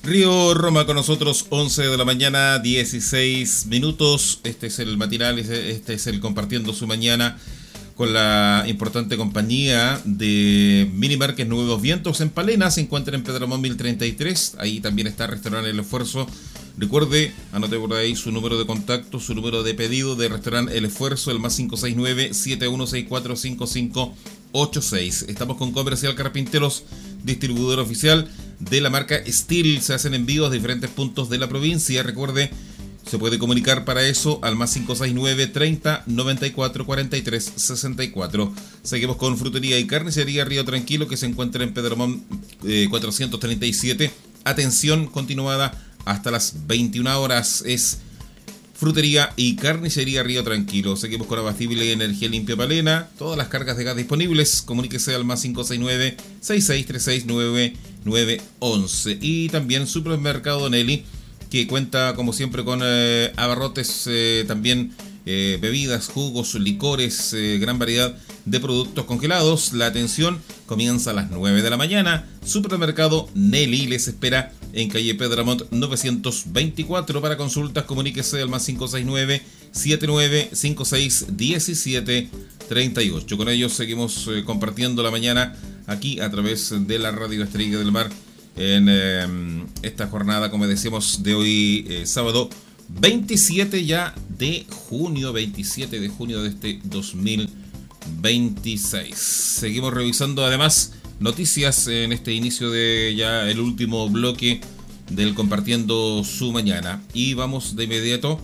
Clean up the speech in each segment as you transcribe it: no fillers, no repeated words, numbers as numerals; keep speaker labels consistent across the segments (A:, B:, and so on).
A: Río Roma con nosotros, 11 de la mañana, 16 minutos. Este es el matinal, este es el compartiendo su mañana con la importante compañía de Minimarket Nuevos Vientos en Palena. Se encuentra en Pedramón 1033. Ahí también está Restaurante El Esfuerzo. Recuerde, anote por ahí su número de contacto, su número de pedido de Restaurante El Esfuerzo, el más 569-7164-5586. Estamos con Comercial Carpinteros, distribuidor oficial de la marca Steel. Se hacen envíos a diferentes puntos de la provincia. Recuerde, se puede comunicar para eso al más 569-30-94-43-64. Seguimos con Frutería y Carnicería Río Tranquilo, que se encuentra en Pedramón 437. Atención continuada hasta las 21 horas. Es Frutería y Carnicería Río Tranquilo. Seguimos con Abastible y Energía Limpia Palena. Todas las cargas de gas disponibles. Comuníquese al más 569-6636-9911. Y también Supermercado Nelly, que cuenta como siempre con abarrotes, también bebidas, jugos, licores, gran variedad de productos congelados. La atención comienza a las 9 de la mañana. Supermercado Nelly les espera en calle Pedramont 924. Para consultas, comuníquese al más 569-7956-1738. Con ellos seguimos compartiendo la mañana aquí a través de la Radio Estrella del Mar en esta jornada, como decíamos, de hoy, sábado 27 ya de junio, 27 de junio de este 2026. Seguimos revisando además noticias en este inicio de ya el último bloque del Compartiendo su Mañana. Y vamos de inmediato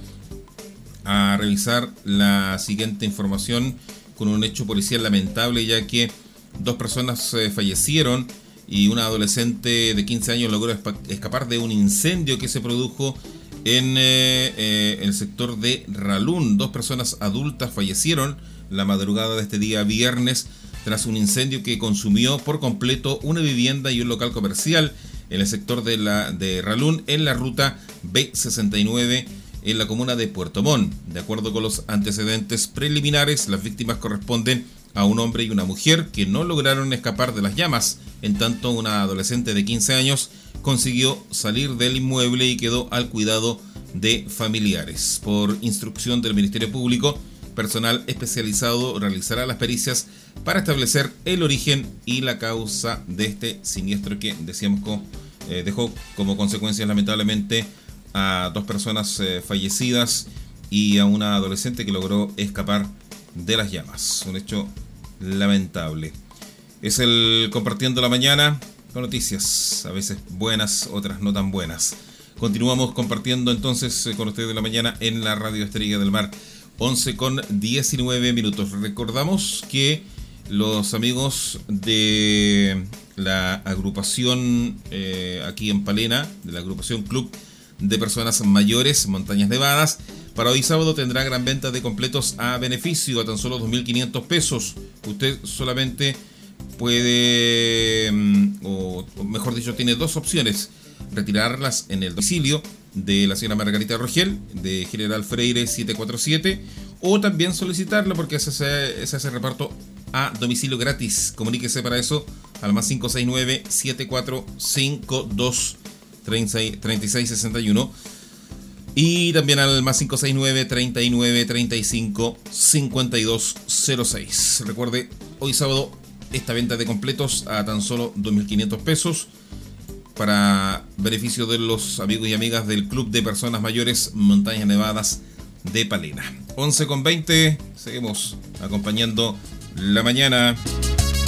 A: a revisar la siguiente información con un hecho policial lamentable, ya que dos personas fallecieron y una adolescente de 15 años logró escapar de un incendio que se produjo en el sector de Ralún. Dos personas adultas fallecieron la madrugada de este día viernes tras un incendio que consumió por completo una vivienda y un local comercial en el sector de Ralún, en la ruta B69 en la comuna de Puerto Montt. De acuerdo con los antecedentes preliminares, las víctimas corresponden a un hombre y una mujer que no lograron escapar de las llamas. En tanto, una adolescente de 15 años consiguió salir del inmueble y quedó al cuidado de familiares. Por instrucción del Ministerio Público, personal especializado realizará las pericias para establecer el origen y la causa de este siniestro que, decíamos, dejó como consecuencias lamentablemente a dos personas fallecidas y a una adolescente que logró escapar de las llamas. Un hecho lamentable. Es el Compartiendo la Mañana con noticias, a veces buenas, otras no tan buenas. Continuamos compartiendo entonces con ustedes de la mañana en la Radio Estrella del Mar, 11 con 19 minutos. Recordamos que los amigos de la agrupación aquí en Palena, de la agrupación Club de Personas Mayores Montañas Nevadas, para hoy sábado tendrá gran venta de completos a beneficio a tan solo 2.500 pesos. Usted solamente puede, o mejor dicho, tiene dos opciones: retirarlas en el domicilio de la señora Margarita Rogel, de General Freire 747, o también solicitarlo porque se hace reparto a domicilio gratis. Comuníquese para eso al más 569-7452-3661 y también al más 569-39-35-5206. Recuerde, hoy sábado esta venta de completos a tan solo 2.500 pesos para beneficio de los amigos y amigas del Club de Personas Mayores Montañas Nevadas de Palena. 11 con 20, seguimos acompañando la mañana.